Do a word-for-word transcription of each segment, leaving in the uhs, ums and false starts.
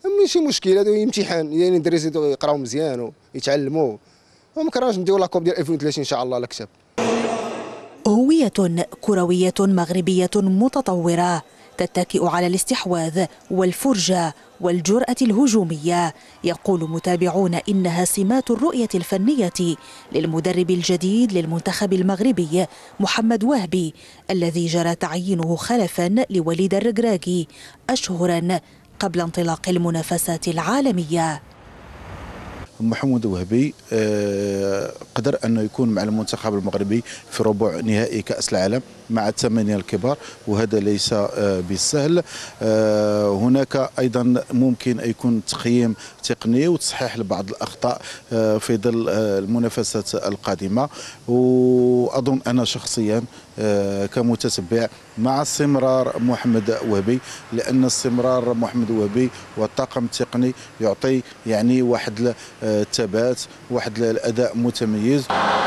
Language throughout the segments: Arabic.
ماشي مشكل، هذا امتحان، يعني الدراري يقراو مزيان ويتعلموا، وما كرهناش نديرو لا كوب ديال ألفين وثلاثين ان شاء الله لا كتاب. هوية كروية مغربية متطورة تتكئ على الاستحواذ والفرجة والجرأة الهجومية. يقول متابعون إنها سمات الرؤية الفنية للمدرب الجديد للمنتخب المغربي محمد وهبي، الذي جرى تعيينه خلفا لوليد الركراكي أشهرا قبل انطلاق المنافسات العالمية. محمد وهبي قدر أنه يكون مع المنتخب المغربي في ربع نهائي كأس العالم مع الثمانية الكبار، وهذا ليس بالسهل. هناك أيضا ممكن يكون تقييم تقني وتصحيح لبعض الأخطاء في ظل المنافسات القادمة. وأظن أنا شخصيا كمتتبع مع استمرار محمد وهبي، لأن استمرار محمد وهبي والطاقم التقني يعطي يعني واحد الثبات، واحد الأداء متميز.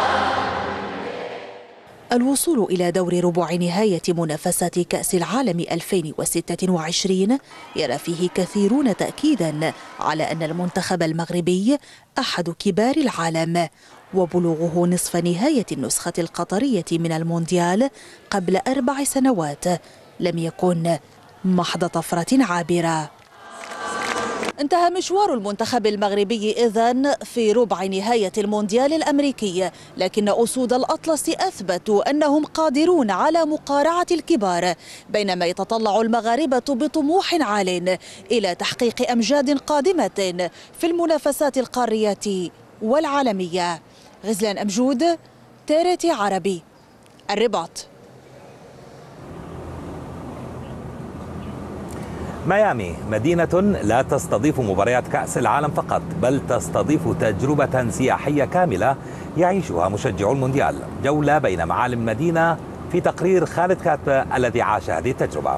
الوصول إلى دور ربع نهاية منافسات كأس العالم ألفين وستة وعشرين يرى فيه كثيرون تأكيدا على أن المنتخب المغربي أحد كبار العالم، وبلوغه نصف نهاية النسخة القطرية من المونديال قبل أربع سنوات لم يكن محض طفرة عابرة. انتهى مشوار المنتخب المغربي إذن في ربع نهاية المونديال الأمريكي، لكن أسود الأطلس أثبتوا أنهم قادرون على مقارعة الكبار، بينما يتطلع المغاربة بطموح عال إلى تحقيق أمجاد قادمة في المنافسات القارية والعالمية. غزلان أمجود، تيرتي عربي، الرباط. ميامي مدينة لا تستضيف مباريات كأس العالم فقط، بل تستضيف تجربة سياحية كاملة يعيشها مشجعو المونديال. جولة بين معالم المدينة في تقرير خالد كاتب الذي عاش هذه التجربة.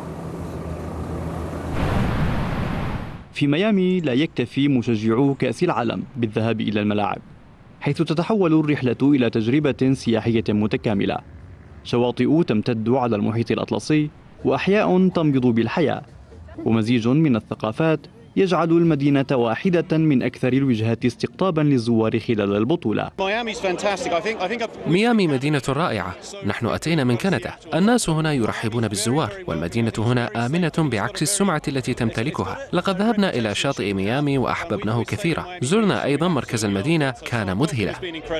في ميامي لا يكتفي مشجعو كأس العالم بالذهاب إلى الملاعب، حيث تتحول الرحلة إلى تجربة سياحية متكاملة. شواطئ تمتد على المحيط الأطلسي، وأحياء تنبض بالحياة، ومزيج من الثقافات يجعل المدينة واحدة من أكثر الوجهات استقطابا للزوار خلال البطولة. ميامي مدينة رائعة. نحن أتينا من كندا. الناس هنا يرحبون بالزوار، والمدينة هنا آمنة بعكس السمعة التي تمتلكها. لقد ذهبنا إلى شاطئ ميامي وأحببناه كثيرا. زرنا أيضا مركز المدينة، كان مذهلا.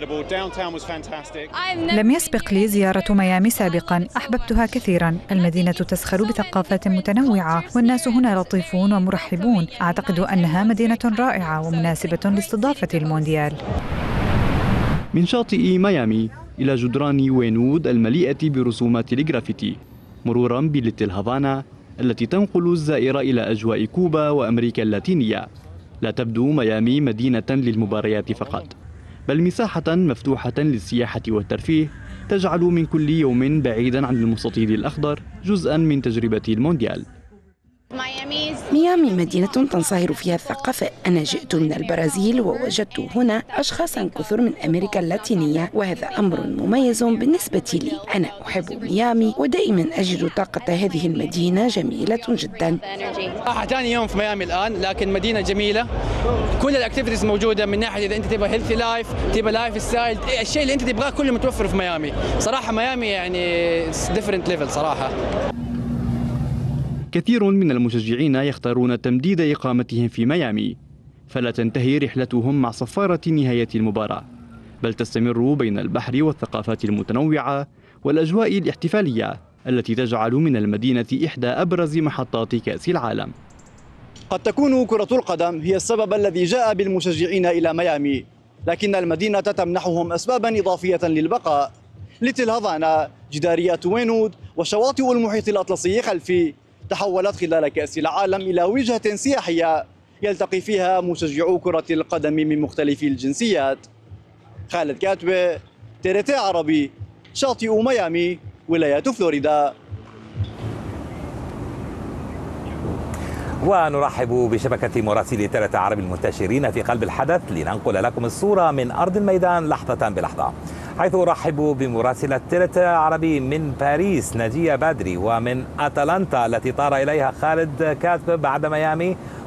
لم يسبق لي زيارة ميامي سابقا، أحببتها كثيرا. المدينة تزخر بثقافات متنوعة، والناس هنا لطيفون ومرحبون. أعتقد أنها مدينة رائعة ومناسبة لاستضافة المونديال. من شاطئ ميامي إلى جدران وينود المليئة برسومات الجرافيتي، مرورا بليتل هافانا التي تنقل الزائر إلى أجواء كوبا وأمريكا اللاتينية. لا تبدو ميامي مدينة للمباريات فقط، بل مساحة مفتوحة للسياحة والترفيه، تجعل من كل يوم بعيدا عن المستطيل الأخضر جزءا من تجربة المونديال. ميامي مدينة تنصهر فيها الثقافة. أنا جئت من البرازيل ووجدت هنا أشخاصا كثر من أمريكا اللاتينية، وهذا أمر مميز بالنسبة لي. أنا أحب ميامي ودائما أجد طاقة هذه المدينة جميلة جدا. ثاني يوم في ميامي الآن، لكن مدينة جميلة. كل الأكتيفيتيز موجودة، من ناحية إذا أنت تبغى هيلثي لايف، تبغى لايف ستايل، الشيء اللي أنت تبغاه كله متوفر في ميامي. صراحة ميامي يعني ديفرنت ليفل صراحة. كثير من المشجعين يختارون تمديد إقامتهم في ميامي، فلا تنتهي رحلتهم مع صفارة نهاية المباراة، بل تستمر بين البحر والثقافات المتنوعة والأجواء الاحتفالية التي تجعل من المدينة إحدى أبرز محطات كأس العالم. قد تكون كرة القدم هي السبب الذي جاء بالمشجعين إلى ميامي، لكن المدينة تمنحهم أسبابا إضافية للبقاء. ليتل هافانا، جداريات وينود، وشواطئ المحيط الأطلسي خلفي تحولت خلال كأس العالم إلى وجهة سياحية يلتقي فيها مشجعو كرة القدم من مختلف الجنسيات. خالد كاتبة، تيرتي عربي، شاطئ ميامي، ولاية فلوريدا. ونرحب بشبكة مراسلي تيرتي عربي المنتشرين في قلب الحدث لننقل لكم الصورة من أرض الميدان لحظة بلحظة، حيث أرحب بمراسلة تيرتي عربي من باريس نجية بدري، ومن أتلانتا التي طار إليها خالد كاتب بعد ميامي.